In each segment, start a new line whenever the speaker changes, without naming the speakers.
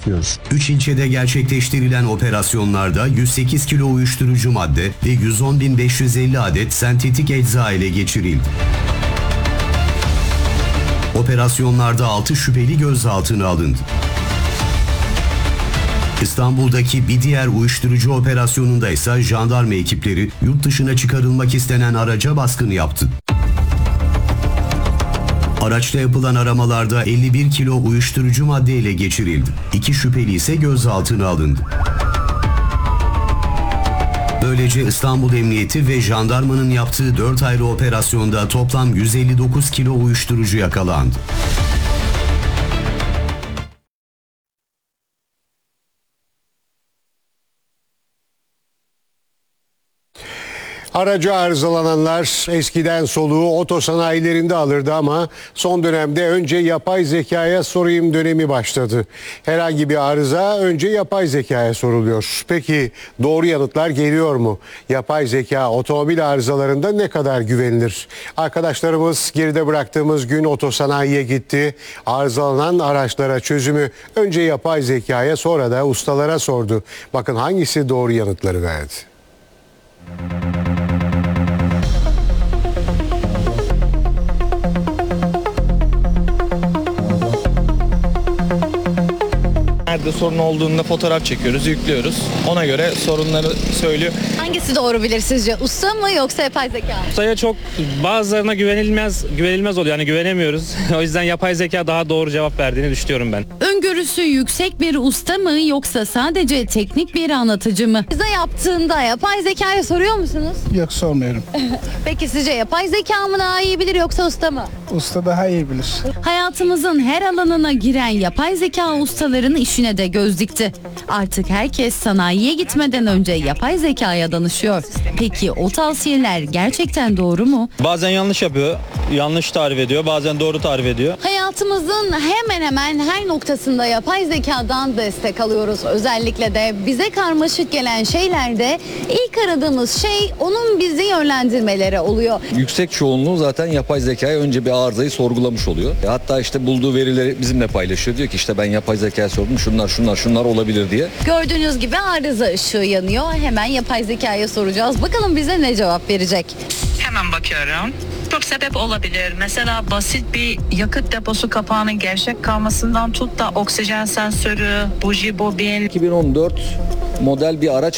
bekliyoruz.
3 ilçede gerçekleştirilen operasyonlarda 108 kilo uyuşturucu madde ve 110.550 adet sentetik ecza ele geçirildi. Operasyonlarda 6 şüpheli gözaltına alındı. İstanbul'daki bir diğer uyuşturucu operasyonunda ise jandarma ekipleri yurt dışına çıkarılmak istenen araca baskın yaptı. Araçta yapılan aramalarda 51 kilo uyuşturucu madde ele geçirildi. 2 şüpheli ise gözaltına alındı. Böylece İstanbul Emniyeti ve jandarmanın yaptığı 4 ayrı operasyonda toplam 159 kilo uyuşturucu yakalandı.
Aracı arızalananlar eskiden soluğu otosanayilerinde alırdı ama son dönemde önce yapay zekaya sorayım dönemi başladı. Herhangi bir arıza önce yapay zekaya soruluyor. Peki doğru yanıtlar geliyor mu? Yapay zeka otomobil arızalarında ne kadar güvenilir? Arkadaşlarımız geride bıraktığımız gün otosanayiye gitti. Arızalanan araçlara çözümü önce yapay zekaya sonra da ustalara sordu. Bakın hangisi doğru yanıtları verdi.
Nerede sorun olduğunda fotoğraf çekiyoruz, yüklüyoruz. Ona göre sorunları söylüyor.
Hangisi doğru bilir sizce? Usta mı yoksa yapay zeka mı?
Ustaya çok bazılarına güvenilmez oluyor. Yani güvenemiyoruz. O yüzden yapay zeka daha doğru cevap verdiğini düşünüyorum ben.
Öngörüsü yüksek bir usta mı yoksa sadece teknik bir anlatıcı mı?
Bize yaptığında yapay zekaya soruyor musunuz?
Yok, sormuyorum.
Peki sizce yapay zeka mı daha iyi bilir yoksa usta mı?
Usta daha iyi bilir.
Hayatımızın her alanına giren yapay zeka ustaların işine de göz dikti. Artık herkes sanayiye gitmeden önce yapay zekaya danışıyor. Peki o tavsiyeler gerçekten doğru mu?
Bazen yanlış yapıyor, yanlış tarif ediyor, bazen doğru tarif ediyor.
Hayatımızın hemen hemen her noktasında yapay zekadan destek alıyoruz. Özellikle de bize karmaşık gelen şeylerde ilk aradığımız şey onun bizi yönlendirmeleri oluyor.
Yüksek çoğunluğu zaten yapay zekaya önce bir arızayı sorgulamış oluyor. Hatta işte bulduğu verileri bizimle paylaşıyor. Diyor ki işte ben yapay zekaya sordum, şunlar olabilir diye.
Gördüğünüz gibi arıza ışığı yanıyor. Hemen yapay zekaya soracağız. Bakalım bize ne cevap verecek.
Hemen bakıyorum. Çok sebep olabilir. Mesela basit bir yakıt deposu kapağının gevşek kalmasından tut da oksijen sensörü, buji bobin.
2014 model bir araç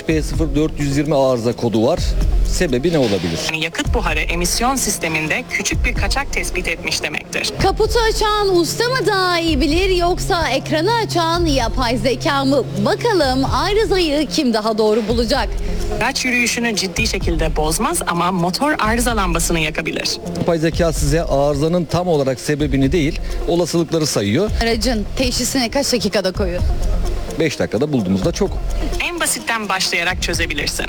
P0420 arıza kodu var. Sebebi ne olabilir?
Yani yakıt buharı emisyon sisteminde küçük bir kaçak tespit etmiş demektir.
Kaputu açan usta mı daha iyi bilir yoksa ekranı açan yapay zeka mı? Bakalım arızayı kim daha doğru bulacak?
Araç yürüyüşünü ciddi şekilde bozmaz ama motor arıza lambasını yakabilir.
Yapay zeka size arızanın tam olarak sebebini değil, olasılıkları sayıyor.
Aracın teşhisini kaç dakikada koyuyor?
5 dakikada bulduğumuzda çok.
En basitten başlayarak çözebilirsin.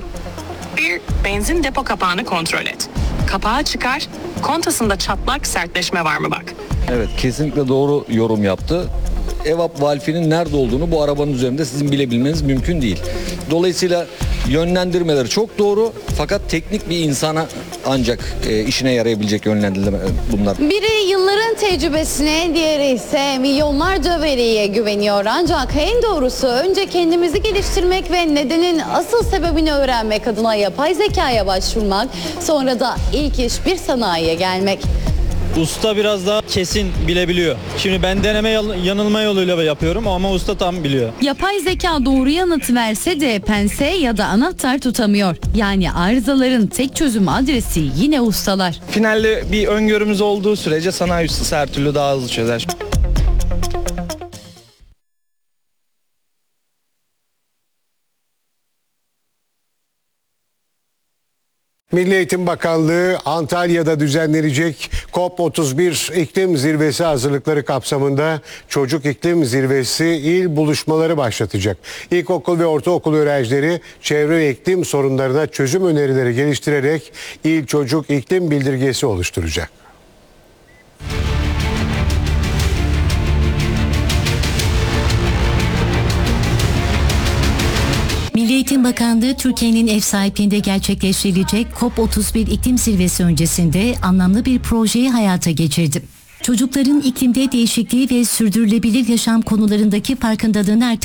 1. Benzin depo kapağını kontrol et. Kapağı çıkar, kontasında çatlak, sertleşme var mı bak.
Evet, kesinlikle doğru yorum yaptı. Evap valfinin nerede olduğunu bu arabanın üzerinde sizin bilebilmeniz mümkün değil. Dolayısıyla yönlendirmeleri çok doğru fakat teknik bir insana ancak işine yarayabilecek yönlendirme bunlar.
Biri yılların tecrübesine, diğeri ise milyonlarca veriye güveniyor. Ancak en doğrusu önce kendimizi geliştirmek ve nedenin asıl sebebini öğrenmek adına yapay zekaya başvurmak, sonra da ilk iş bir sanayiye gelmek.
Usta biraz daha kesin bilebiliyor. Şimdi ben deneme yanılma yoluyla yapıyorum ama usta tam biliyor.
Yapay zeka doğru yanıt verse de pense ya da anahtar tutamıyor. Yani arızaların tek çözüm adresi yine ustalar.
Finalde bir öngörümüz olduğu sürece sanayi ustası her türlü daha hızlı çözer.
Milli Eğitim Bakanlığı Antalya'da düzenlenecek COP31 iklim zirvesi hazırlıkları kapsamında Çocuk İklim Zirvesi il buluşmaları başlatacak. İlkokul ve ortaokul öğrencileri çevre ve iklim sorunlarına çözüm önerileri geliştirerek il çocuk iklim bildirgesi oluşturacak.
Milli Eğitim Bakanlığı Türkiye'nin ev sahipliğinde gerçekleştirilecek COP31 iklim zirvesi öncesinde anlamlı bir projeyi hayata geçirdi. Çocukların iklimde değişikliği ve sürdürülebilir yaşam konularındaki farkındalığını artırmak